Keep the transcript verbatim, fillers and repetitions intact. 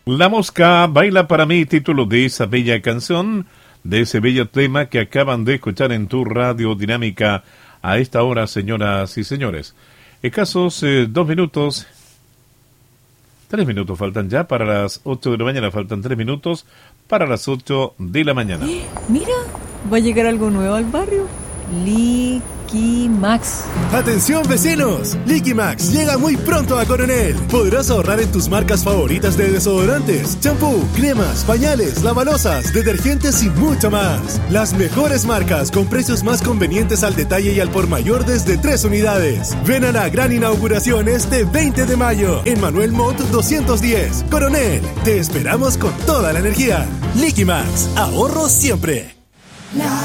La Mosca baila para mí, título de esa bella canción, de ese bello tema que acaban de escuchar en tu radio dinámica a esta hora, señoras y señores. Escasos eh, dos minutos, tres minutos faltan ya para las ocho de la mañana, faltan tres minutos para las ocho de la mañana. Eh, mira, va a llegar algo nuevo al barrio. Liquimax. ¡Atención, vecinos! Liquimax llega muy pronto a Coronel. Podrás ahorrar en tus marcas favoritas de desodorantes, champú, cremas, pañales, lavalosas, detergentes y mucho más. Las mejores marcas con precios más convenientes al detalle y al por mayor desde tres unidades. Ven a la gran inauguración este veinte de mayo en Manuel Montt doscientos diez. Coronel, te esperamos con toda la energía. Liquimax, ahorro siempre. La